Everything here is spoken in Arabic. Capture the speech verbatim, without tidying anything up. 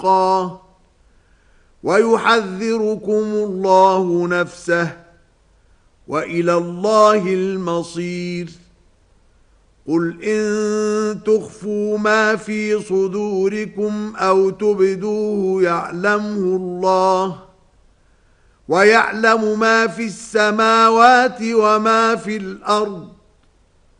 حقا ويحذركم الله نفسه وإلى الله المصير قل إن تخفوا ما في صدوركم أو تبدوه يعلمه الله ويعلم ما في السماوات وما في الأرض